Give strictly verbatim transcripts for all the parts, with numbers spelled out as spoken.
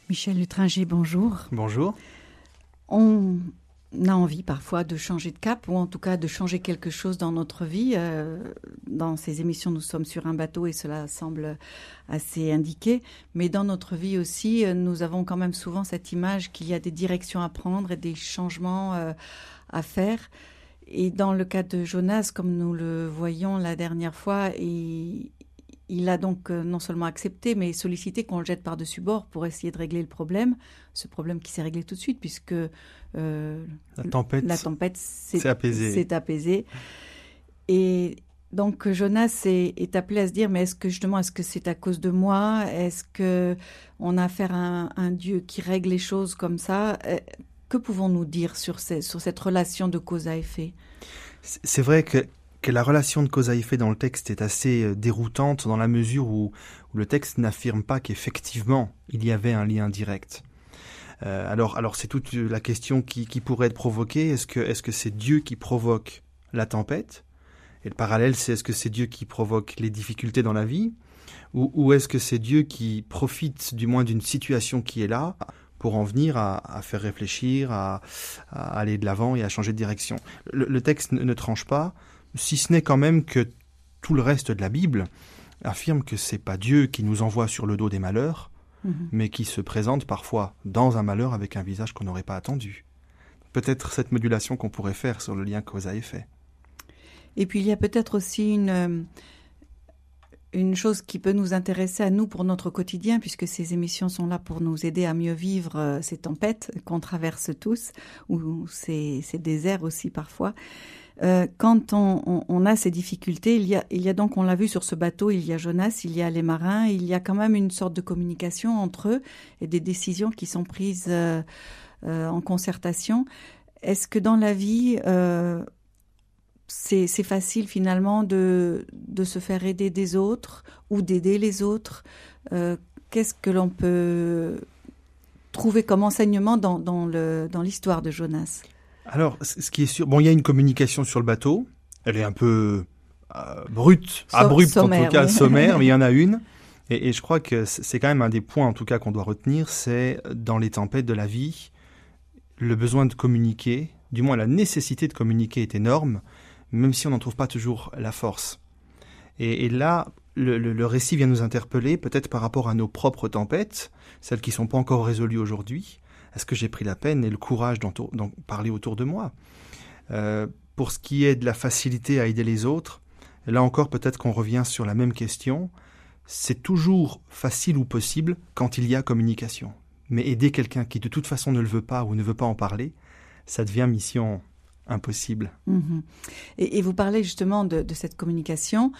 Michel Lutringer, bonjour. Bonjour. On a envie parfois de changer de cap, ou en tout cas de changer quelque chose dans notre vie. Euh, dans ces émissions, nous sommes sur un bateau et cela semble assez indiqué. Mais dans notre vie aussi, nous avons quand même souvent cette image qu'il y a des directions à prendre et des changements euh, à faire. Et dans le cas de Jonas, comme nous le voyons la dernière fois, il, il a donc non seulement accepté, mais sollicité qu'on le jette par-dessus bord pour essayer de régler le problème. Ce problème qui s'est réglé tout de suite, puisque euh, la tempête, la tempête s'est, s'est apaisée. s'est apaisée. Et donc Jonas est, est appelé à se dire, mais est-ce que justement, est-ce que c'est à cause de moi ? Est-ce qu'on a affaire à un, un Dieu qui règle les choses comme ça ? Que pouvons-nous dire sur, ces, sur cette relation de cause à effet ? C'est vrai que, que la relation de cause à effet dans le texte est assez déroutante dans la mesure où, où le texte n'affirme pas qu'effectivement il y avait un lien direct. Euh, alors, alors c'est toute la question qui, qui pourrait être provoquée. Est-ce que, est-ce que c'est Dieu qui provoque la tempête ? Et le parallèle, c'est est-ce que c'est Dieu qui provoque les difficultés dans la vie ? Ou, ou est-ce que c'est Dieu qui profite du moins d'une situation qui est là pour en venir à, à faire réfléchir, à, à aller de l'avant et à changer de direction. Le, le texte ne, ne tranche pas, si ce n'est quand même que tout le reste de la Bible affirme que c'est pas Dieu qui nous envoie sur le dos des malheurs, mmh. mais qui se présente parfois dans un malheur avec un visage qu'on n'aurait pas attendu. Peut-être cette modulation qu'on pourrait faire sur le lien cause à effet. Et puis il y a peut-être aussi une... Une chose qui peut nous intéresser à nous pour notre quotidien, puisque ces émissions sont là pour nous aider à mieux vivre euh, ces tempêtes qu'on traverse tous, ou ces, ces déserts aussi parfois. Euh, quand on, on, on a ces difficultés, il y a, il y a donc, on l'a vu sur ce bateau, il y a Jonas, il y a les marins, il y a quand même une sorte de communication entre eux et des décisions qui sont prises euh, euh, en concertation. Est-ce que dans la vie... Euh, C'est, c'est facile finalement de, de se faire aider des autres ou d'aider les autres. Euh, qu'est-ce que l'on peut trouver comme enseignement dans, dans, le, dans l'histoire de Jonas ? Alors, ce qui est sûr, bon, il y a une communication sur le bateau. Elle est un peu euh, brute, so- abrupte sommaire, en tout cas, oui. sommaire, mais il y en a une. Et, et je crois que c'est quand même un des points, en tout cas, qu'on doit retenir, c'est dans les tempêtes de la vie, le besoin de communiquer, du moins la nécessité de communiquer est énorme, même si on n'en trouve pas toujours la force. Et, et là, le, le, le récit vient nous interpeller, peut-être par rapport à nos propres tempêtes, celles qui ne sont pas encore résolues aujourd'hui. Est-ce que j'ai pris la peine et le courage d'en, d'en parler autour de moi ? euh, Pour ce qui est de la facilité à aider les autres, là encore, peut-être qu'on revient sur la même question. C'est toujours facile ou possible quand il y a communication. Mais aider quelqu'un qui de toute façon ne le veut pas ou ne veut pas en parler, ça devient mission impossible. Mmh. Et, et vous parlez justement de, de cette communication.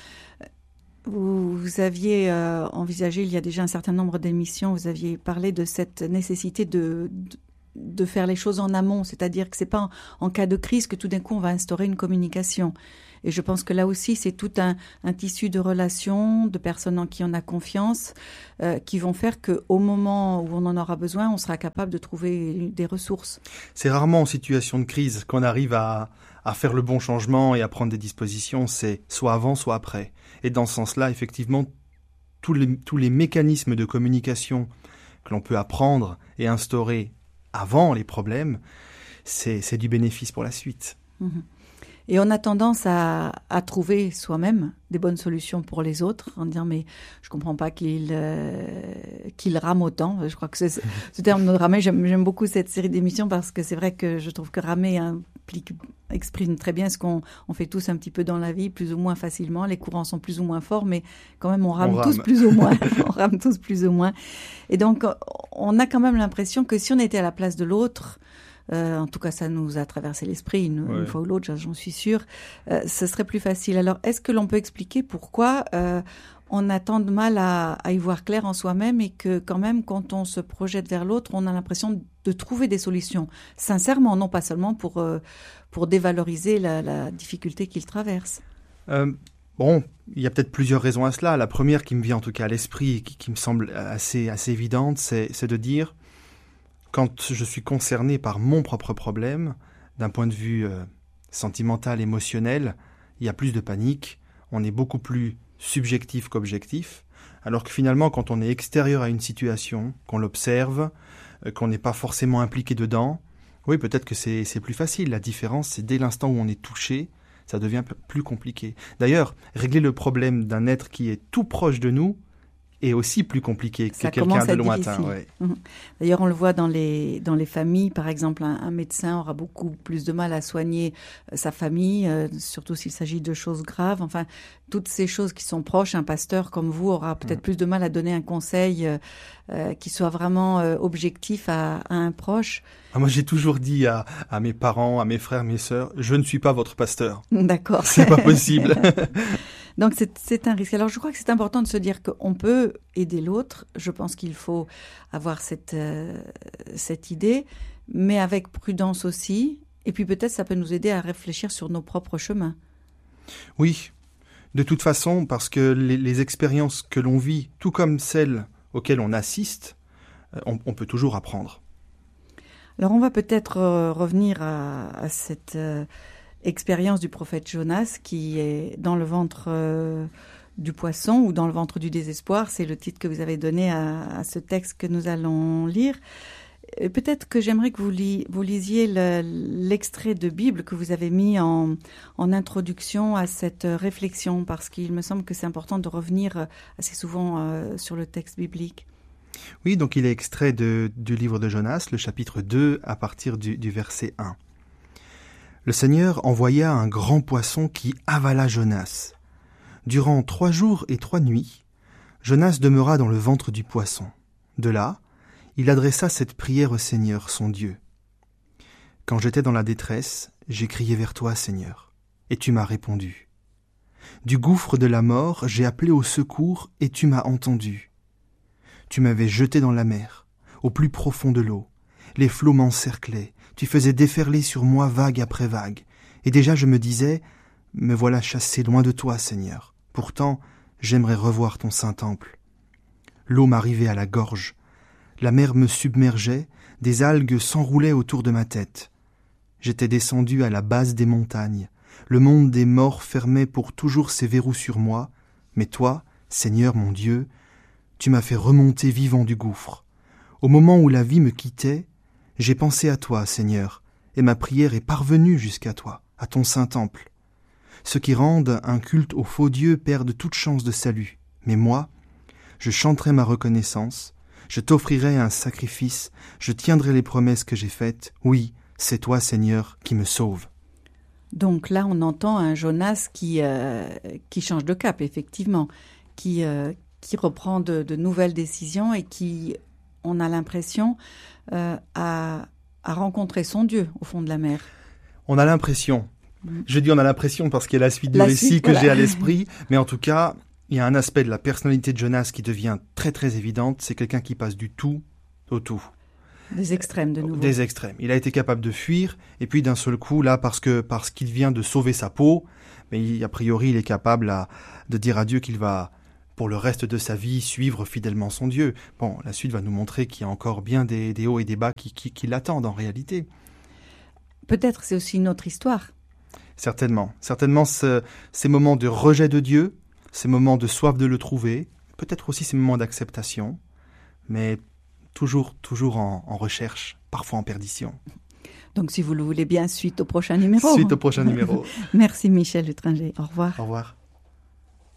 Vous, vous aviez euh, envisagé, il y a déjà un certain nombre d'émissions, vous aviez parlé de cette nécessité de, de, de faire les choses en amont, c'est-à-dire que ce n'est pas en, en cas de crise que tout d'un coup on va instaurer une communication. Et je pense que là aussi, c'est tout un, un tissu de relations, de personnes en qui on a confiance, euh, qui vont faire qu'au moment où on en aura besoin, on sera capable de trouver des ressources. C'est rarement en situation de crise qu'on arrive à, à faire le bon changement et à prendre des dispositions. C'est soit avant, soit après. Et dans ce sens-là, effectivement, tous les, tous les mécanismes de communication que l'on peut apprendre et instaurer avant les problèmes, c'est, c'est du bénéfice pour la suite. Mmh. Et on a tendance à, à trouver soi-même des bonnes solutions pour les autres, en disant mais je comprends pas qu'il euh, qu'il rame autant. Je crois que c'est, ce terme de ramer, j'aime, j'aime beaucoup cette série d'émissions parce que c'est vrai que je trouve que ramer implique, exprime très bien ce qu'on on fait tous un petit peu dans la vie, plus ou moins facilement. Les courants sont plus ou moins forts, mais quand même on rame, on tous rame. plus ou moins. on rame tous plus ou moins. Et donc on a quand même l'impression que si on était à la place de l'autre, Euh, en tout cas, ça nous a traversé l'esprit une, ouais. une fois ou l'autre, j'en suis sûre. Euh, ce serait plus facile. Alors, est-ce que l'on peut expliquer pourquoi euh, on a tant de mal à, à y voir clair en soi-même et que quand même, quand on se projette vers l'autre, on a l'impression de trouver des solutions, sincèrement, non pas seulement pour, euh, pour dévaloriser la, la difficulté qu'il traverse. Euh, bon, il y a peut-être plusieurs raisons à cela. La première qui me vient en tout cas à l'esprit et qui, qui me semble assez, assez évidente, c'est, c'est de dire... Quand je suis concerné par mon propre problème, d'un point de vue euh, sentimental, émotionnel, il y a plus de panique, on est beaucoup plus subjectif qu'objectif. Alors que finalement, quand on est extérieur à une situation, qu'on l'observe, euh, qu'on n'est pas forcément impliqué dedans, oui, peut-être que c'est, c'est plus facile. La différence, c'est dès l'instant où on est touché, ça devient plus compliqué. D'ailleurs, régler le problème d'un être qui est tout proche de nous est aussi plus compliqué ça que quelqu'un de lointain. Ouais. Mmh. D'ailleurs, on le voit dans les, dans les familles. Par exemple, un, un médecin aura beaucoup plus de mal à soigner sa famille, euh, surtout s'il s'agit de choses graves. Enfin, toutes ces choses qui sont proches, un pasteur comme vous aura peut-être mmh. plus de mal à donner un conseil euh, euh, qui soit vraiment euh, objectif à, à un proche. Ah, moi, j'ai toujours dit à, à mes parents, à mes frères, mes sœurs, je ne suis pas votre pasteur. D'accord. C'est pas possible. Donc, c'est, c'est un risque. Alors, je crois que c'est important de se dire qu'on peut aider l'autre. Je pense qu'il faut avoir cette, euh, cette idée, mais avec prudence aussi. Et puis, peut-être, ça peut nous aider à réfléchir sur nos propres chemins. Oui. De toute façon, parce que les, les expériences que l'on vit, tout comme celles auxquelles on assiste, on, on peut toujours apprendre. Alors, on va peut-être euh, revenir à, à cette... Euh, expérience du prophète Jonas qui est dans le ventre euh, du poisson ou dans le ventre du désespoir. C'est le titre que vous avez donné à, à ce texte que nous allons lire. Et peut-être que j'aimerais que vous, li, vous lisiez le, l'extrait de Bible que vous avez mis en, en introduction à cette réflexion, parce qu'il me semble que c'est important de revenir assez souvent euh, sur le texte biblique. Oui, donc il est extrait de, du livre de Jonas, le chapitre deux, à partir du, du verset un. Le Seigneur envoya un grand poisson qui avala Jonas. Durant trois jours et trois nuits, Jonas demeura dans le ventre du poisson. De là, il adressa cette prière au Seigneur, son Dieu. « Quand j'étais dans la détresse, j'ai crié vers toi, Seigneur, et tu m'as répondu. Du gouffre de la mort, j'ai appelé au secours, et tu m'as entendu. Tu m'avais jeté dans la mer, au plus profond de l'eau. Les flots m'encerclaient. Tu faisais déferler sur moi vague après vague. Et déjà je me disais, me voilà chassé loin de toi, Seigneur. Pourtant, j'aimerais revoir ton saint temple. L'eau m'arrivait à la gorge. La mer me submergeait, des algues s'enroulaient autour de ma tête. J'étais descendu à la base des montagnes. Le monde des morts fermait pour toujours ses verrous sur moi. Mais toi, Seigneur mon Dieu, tu m'as fait remonter vivant du gouffre. Au moment où la vie me quittait, j'ai pensé à toi, Seigneur, et ma prière est parvenue jusqu'à toi, à ton saint temple. Ceux qui rendent un culte aux faux dieux perdent toute chance de salut. Mais moi, je chanterai ma reconnaissance, je t'offrirai un sacrifice, je tiendrai les promesses que j'ai faites. Oui, c'est toi, Seigneur, qui me sauve. Donc là, on entend un Jonas qui, euh, qui change de cap, effectivement, qui, euh, qui reprend de, de nouvelles décisions et qui, on a l'impression, euh, a, a rencontré son Dieu au fond de la mer. On a l'impression. Mmh. Je dis on a l'impression parce qu'il y a la suite du la récit suite, que voilà. j'ai à l'esprit, mais en tout cas, il y a un aspect de la personnalité de Jonas qui devient très très évidente. C'est quelqu'un qui passe du tout au tout. Des extrêmes de nouveau. Des extrêmes. Il a été capable de fuir, et puis d'un seul coup, là, parce que parce qu'il vient de sauver sa peau, mais il, a priori, il est capable à, de dire à Dieu qu'il va, pour le reste de sa vie, suivre fidèlement son Dieu. Bon, la suite va nous montrer qu'il y a encore bien des, des hauts et des bas qui, qui, qui l'attendent en réalité. Peut-être c'est aussi une autre histoire. Certainement. Certainement, ce, ces moments de rejet de Dieu, ces moments de soif de le trouver, peut-être aussi ces moments d'acceptation, mais toujours, toujours en, en recherche, parfois en perdition. Donc, si vous le voulez bien, suite au prochain numéro. Suite au prochain numéro. Merci Michel Lutringer. Au revoir. Au revoir.